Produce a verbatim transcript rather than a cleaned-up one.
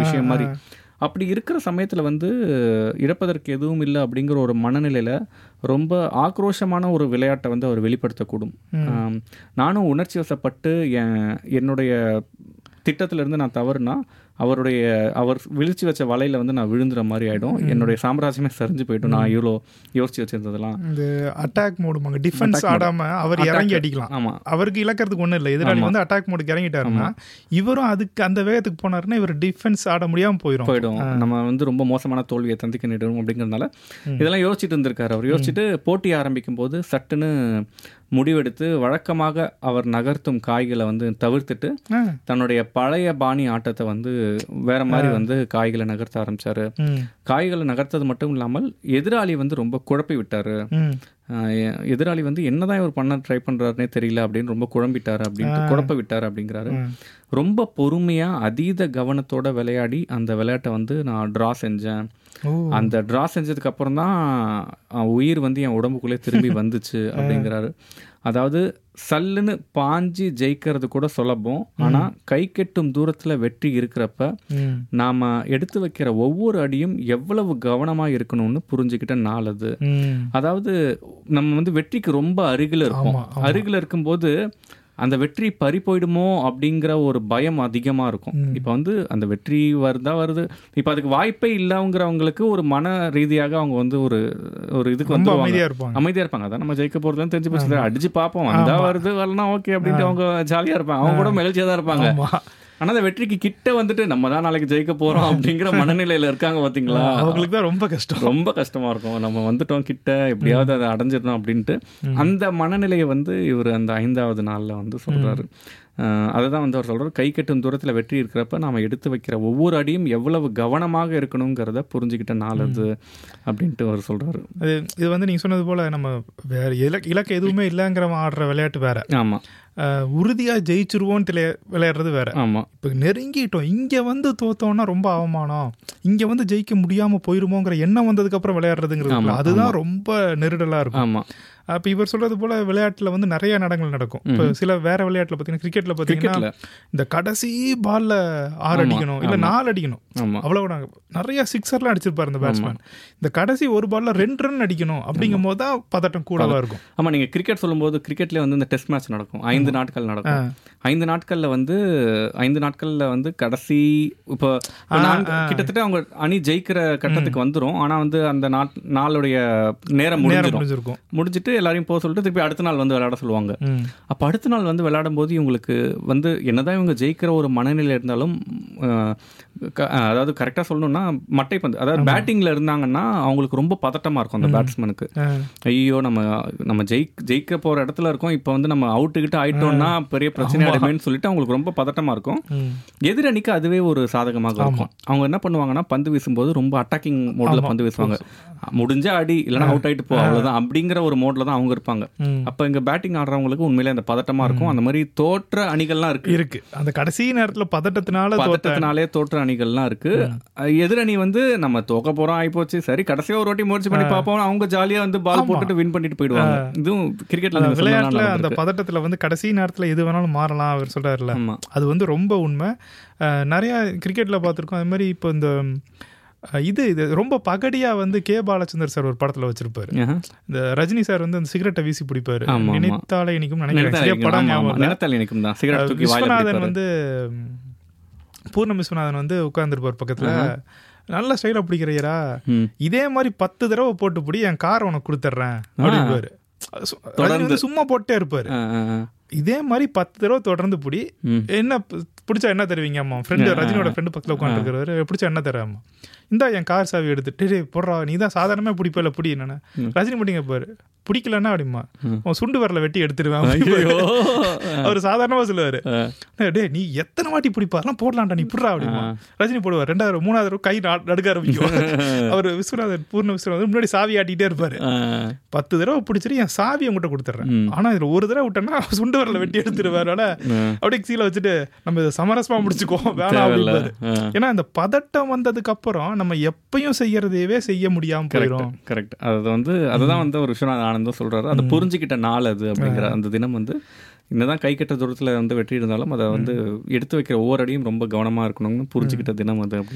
விஷயம் மாதிரி. அப்படி இருக்கிற சமயத்தில் வந்து இழப்பதற்கு எதுவும் இல்லை அப்படிங்கிற ஒரு மனநிலையில் ரொம்ப ஆக்ரோஷமான ஒரு விளையாட்டை வந்து அவர் வெளிப்படுத்தக்கூடும். நானும் உணர்ச்சி வசப்பட்டு என் என்னுடைய திட்டத்திலேருந்து நான் தவறுனா அவருடைய அவர் விழிச்சு வச்ச வலையில் வந்து நான் விழுந்துற மாதிரி ஆகிடும். என்னுடைய சாம்ராஜ்யமே சரிஞ்சு போய்டும். நான் இவ்வளோ யோசிச்சு வச்சிருந்ததெல்லாம் இந்த அட்டாக் மோடு டிஃபென்ஸ் ஆடாமல் அவர் இறங்கி அடிக்கலாம். ஆமாம், அவருக்கு இழக்கிறதுக்கு ஒன்றும் இல்லை. எதிராளி வந்து அட்டாக் மோடுக்கு இறங்கிட்டாருன்னா இவரும் அதுக்கு அந்த வேகத்துக்கு போனாருன்னா இவர் டிஃபென்ஸ் ஆட முடியாமல் போயிடும் போயிடும் நம்ம வந்து ரொம்ப மோசமான தோல்வியை தந்திக்க நேரிடும் அப்படிங்கிறதுனால இதெல்லாம் யோசிச்சுட்டு இருந்திருக்காரு. அவர் யோசிச்சுட்டு போட்டி ஆரம்பிக்கும் போது சட்டுன்னு முடிவெடுத்து வழக்கமாக அவர் நகர்த்தும் காய்களை வந்து தவிர்த்துட்டு தன்னுடைய பழைய பாணி ஆட்டத்தை வந்து வேற மாதிரி வந்து காய்களை நகர்த்த ஆரம்பிச்சாரு. காய்களை நகர்த்தது மட்டும் இல்லாமல் எதிராளி வந்து ரொம்ப குழப்பி விட்டாரு. எதிராளி வந்து என்னதான் இவர் பண்ண ட்ரை பண்றாருன்னே தெரியல அப்படின்னு ரொம்ப குழம்பிட்டாரு அப்படின்ட்டு குழப்ப விட்டாரு அப்படிங்கிறாரு. ரொம்ப பொறுமையா அதீத கவனத்தோட விளையாடி அந்த விளையாட்டை வந்து நான் ட்ரா செஞ்சேன். அந்த ட்ரா செஞ்சதுக்கு அப்புறம் தான் உயிர் வந்து என் உடம்புக்குள்ளே திரும்பி வந்துச்சு அப்படிங்கிறாரு. அதாவது சல்லுன்னு பாஞ்சி ஜெயிக்கிறது கூட சுலபம், ஆனால் கை கெட்டும் தூரத்தில் வெற்றி இருக்கிறப்ப நாம் எடுத்து வைக்கிற ஒவ்வொரு அடியும் எவ்வளவு கவனமாக இருக்கணும்னு புரிஞ்சுக்கிட்ட நாள் அது. அதாவது நம்ம வந்து வெற்றிக்கு ரொம்ப அருகில் இருப்போம். அருகில் இருக்கும்போது அந்த வெற்றி பறி போயிடுமோ அப்படிங்கிற ஒரு பயம் அதிகமாக இருக்கும். இப்போ வந்து அந்த வெற்றி வருதா வருது, இப்போ அதுக்கு வாய்ப்பே இல்லைங்கிறவங்களுக்கு ஒரு மன ரீதியாக அவங்க வந்து ஒரு ஒரு இதுக்கு வந்து அமைதியாக இருப்பாங்க அமைதியாக இருப்பாங்க அதான் நம்ம ஜெயிக்க போகிறதுலாம் தெரிஞ்சு போச்சு, அடிச்சு பார்ப்போம், வந்தா வருது வரலாம் ஓகே அப்படின்ட்டு அவங்க ஜாலியாக இருப்பாங்க. அவங்க கூட மெலிச்சியாக தான் இருப்பாங்க. ஆனால் அந்த வெற்றிக்கு கிட்ட வந்துட்டு நம்ம தான் நாளைக்கு ஜெயிக்க போகிறோம் அப்படிங்கிற மனநிலையில் இருக்காங்க பார்த்தீங்களா, அவங்களுக்கு தான் ரொம்ப கஷ்டம் ரொம்ப கஷ்டமாக இருக்கும். நம்ம வந்துட்டோம் கிட்ட எப்படியாவது அதை அடைஞ்சிடணும் அப்படின்ட்டு அந்த மனநிலையை வந்து இவர் அந்த ஐந்தாவது நாளில் வந்து சொல்கிறாரு. அதை தான் வந்து அவர் சொல்கிறார், கை கட்டும் தூரத்தில் வெற்றி இருக்கிறப்ப நாம் எடுத்து வைக்கிற ஒவ்வொரு அடியும் எவ்வளவு கவனமாக இருக்கணுங்கிறத புரிஞ்சுக்கிட்ட நாள் அது அப்படின்ட்டு அவர் சொல்கிறாரு. அது இது வந்து நீங்கள் சொன்னது போல் நம்ம வேறு இலக்கு இலக்கு எதுவுமே இல்லைங்கிற ஆடுற விளையாட்டு வேறு. ஆமாம், உறுதியாக ஜெயிச்சிருவோன்னு தெரிய விளையாடுறது வேறு. ஆமாம், இப்போ நெருங்கிட்டோம், இங்கே வந்து தோத்தோன்னா ரொம்ப அவமானம், இங்கே வந்து ஜெயிக்க முடியாமல் போயிருமோங்கிற எண்ணம் வந்ததுக்கப்புறம் விளையாடுறதுங்கிறது அதுதான் ரொம்ப நெருடலாக இருக்கும். ஆமாம், அப்போ இவர் சொல்கிறது போல் விளையாட்டில் வந்து நிறைய நடங்கள் நடக்கும். இப்போ சில வேறு விளையாட்டில் பார்த்தீங்கன்னா கிரிக்கெட்டில் பார்த்தீங்கன்னா இந்த கடைசி பாலில் ஆறு அடிக்கணும் இல்லை நாலு அடிக்கணும், அவ்வளோ நிறைய சிக்ஸர்லாம் அடிச்சிருப்பார் இந்த பேட்ஸ்மேன். இந்த கடைசி ஒரு பாலில் ரெண்டு ரன் அடிக்கணும் அப்படிங்கும் போது தான் பதட்டம் கூடவா இருக்கும். ஆமாம், நீங்கள் கிரிக்கெட் சொல்லும்போது கிரிக்கெட்லேயே வந்து இந்த டெஸ்ட் மேட்ச் நடக்கும், ஐந்து நாட்கள் நடக்கும். ஐந்து நாட்களில் வந்து ஐந்து நாட்களில் வந்து கடைசி இப்போ கிட்டத்தட்ட அவங்க அணி ஜெயிக்கிற கட்டத்துக்கு வந்துடும். ஆனால் வந்து அந்த நாட் நாளுடைய நேரம் முடிஞ்சிருக்கும் முடிஞ்சிட்டு எல்லாரையும் போக சொல்லிட்டு திருப்பி அடுத்த நாள் வந்து விளையாட சொல்லுவாங்க. அப்போ அடுத்த நாள் வந்து விளையாடும் போது இவங்களுக்கு வந்து என்னதான் இவங்க ஜெயிக்கிற ஒரு மனநிலை இருந்தாலும், அதாவது கரெக்டாக சொல்லணும்னா மட்டை பந்து, அதாவது பேட்டிங்கில் இருந்தாங்கன்னா அவங்களுக்கு ரொம்ப பதட்டமாக இருக்கும் அந்த பேட்ஸ்மேனுக்கு. ஐயோ நம்ம நம்ம ஜெயிக் ஜெயிக்க போகிற இடத்துல இருக்கோம், இப்போ வந்து நம்ம அவுட்டுக்கிட்ட ஆயிட்டோம்னா பெரிய பிரச்சனை ஆயிடுமேன்னு சொல்லிட்டு அவங்களுக்கு ரொம்ப பதட்டமாக இருக்கும். எதிரணிக்கு அதுவே ஒரு சாதகமாக இருக்கும். அவங்க என்ன பண்ணுவாங்கன்னா பந்து வீசும்போது ரொம்ப அட்டாக்கிங் மோடில் பந்து வீசுவாங்க. முடிஞ்ச அடி இல்லைன்னா அவுட் ஆகிட்டு போ அவ்வளோதான் அப்படிங்கிற ஒரு மோடில் தான் அவங்க இருப்பாங்க. அப்போ இங்கே பேட்டிங் ஆடுறவங்களுக்கு உண்மையிலே அந்த பதட்டமாக இருக்கும். அந்த மாதிரி தோற்ற அணிகள்லாம் இருக்கு இருக்கு அந்த கடைசி நேரத்தில் பதட்டத்தினால பதட்டத்தினாலே தோற்ற அணிகள்லாம் இருக்கு. எதிரணி வந்து நம்ம தோக்க போகிறோம் ஆகிப்போச்சு, சரி கடைசியாக ஒரு வாட்டி முயற்சி பண்ணி பார்ப்போம், அவங்க ஜாலியாக வந்து பால் போட்டுட்டு வின் பண்ணிட்டு போயிடுவாங்க. இதுவும் கிரிக்கெட்ல விளையாட்டுல அந்த பதட்டத்தில் வந்து கடைசி நேரத்தில் எது வேணாலும் மாறலாம் அவர் சொல்றாருல, அது வந்து ரொம்ப உண்மை. நிறைய கிரிக்கெட்ல பார்த்துருக்கோம் அது மாதிரி. இப்போ இந்த இது இது ரொம்ப பகடியா வந்து கே பாலச்சந்தர் சார் ஒரு படத்துல வச்சிருப்பாரு. இந்த ரஜினி சார் வந்து அந்த சிகரெட்டை வீசி பிடிப்பாரு, நினைத்தாலே இனிக்கும் நினைக்கிறேன். விஸ்வநாதன் வந்து பூர்ண விஸ்வநாதன் வந்து உட்கார்ந்துருப்பார் பக்கத்துல, நல்ல ஸ்டைலா பிடிக்கிறையரா, இதே மாதிரி பத்து தடவை போட்டு பிடி, என் கார் உனக்கு கொடுத்துட்றேன் அப்படின்பாரு. சும்மா போட்டே இருப்பாரு. இதே மாதிரி பத்து தடவை தொடர்ந்து பிடி, என்ன பிடிச்சா என்ன தருவீங்க அம்மா, ஃப்ரெண்டு ரஜினியோட ஃப்ரெண்டு பக்கத்தில் உட்காந்துருக்கிறவரு, பிடிச்சா என்ன தர அம்மா, இந்தா என் கார் சாவி எடுத்துட்டு போடுறா, நீ தான் சாதாரணமாக பிடிப்ப இல்லை பிடி என்னென்ன. ரஜினி மட்டும் கேட்பாரு, பிடிக்கலன்னா அப்படிமா அவன் சுண்டு வரல வெட்டி எடுத்துடுவேன். அவர் சாதாரணமாக சொல்லுவார், டே நீ எத்தனை வாட்டி பிடிப்பாருலாம் போடலான்டா நீ பிடுறா அப்படிமா. ரஜினி போடுவார், ரெண்டாவது மூணாவது கை நடுக்க ஆரம்பிக்கும். அவர் விஸ்வநாதன் பூர்ண விஸ்வநாதன் முன்னாடி சாவி ஆட்டிகிட்டே இருப்பாரு. பத்து தடவை பிடிச்சிட்டு என் சாவி உங்கள்கிட்ட கொடுத்துட்றேன், ஆனால் இதில் ஒரு தடவை விட்டேன்னா சுண்டு வரல வெட்டி எடுத்துடுவார். அப்படியே கீழே வச்சுட்டு நம்ம இதை சமரசமாக முடிச்சுக்கோ வேணாம் அப்படின்பாரு. ஏன்னா இந்த பதட்டம் வந்ததுக்கு அப்புறம் நம்ம எப்பயும் செய்யறதையவே செய்ய முடியாம போயிடும். கரெக்ட். அது வந்து அதுதான் வந்து ஒரு விஷயம் ஆனந்தம் சொல்றாரு, அதை புரிஞ்சுக்கிட்ட நாள் அது அப்படிங்கிற அந்த தினம் வந்து என்னதான் கை கட்ட தூரத்தில் வந்து வெற்றி இருந்தாலும் அதை வந்து எடுத்து வைக்கிற ஒவ்வொரு அடியும் ரொம்ப கவனமாக இருக்கணும்னு புரிஞ்சுக்கிட்ட தினம் அது.